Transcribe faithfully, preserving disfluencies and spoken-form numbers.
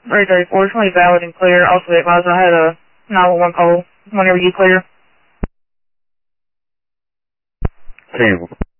Three thirty-four, twenty valid and clear. Also advise I had a nine one one call whenever you clear. Ten.